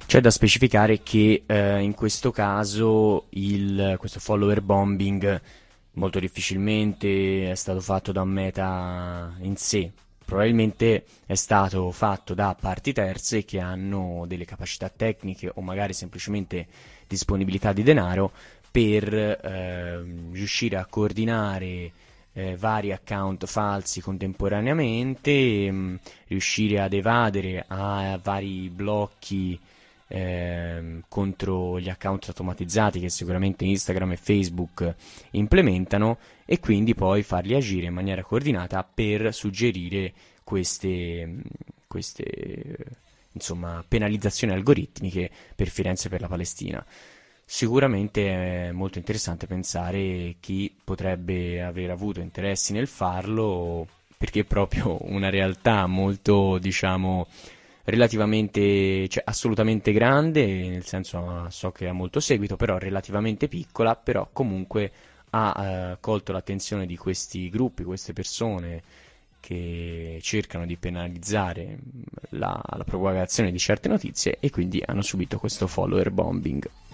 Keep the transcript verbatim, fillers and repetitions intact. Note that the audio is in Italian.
C'è da specificare che eh, in questo caso il, questo follower bombing molto difficilmente è stato fatto da Meta in sé, probabilmente è stato fatto da parti terze che hanno delle capacità tecniche o magari semplicemente disponibilità di denaro per eh, riuscire a coordinare eh, vari account falsi contemporaneamente, mh, riuscire ad evadere a vari blocchi ehm, contro gli account automatizzati che sicuramente Instagram e Facebook implementano e quindi poi farli agire in maniera coordinata per suggerire queste, queste insomma, penalizzazioni algoritmiche per Firenze e per la Palestina. Sicuramente è molto interessante pensare chi potrebbe aver avuto interessi nel farlo, perché è proprio una realtà molto, diciamo, relativamente, cioè assolutamente grande, nel senso so che ha molto seguito, però relativamente piccola, però comunque ha eh, colto l'attenzione di questi gruppi, queste persone che cercano di penalizzare la, la propagazione di certe notizie e quindi hanno subito questo follower bombing.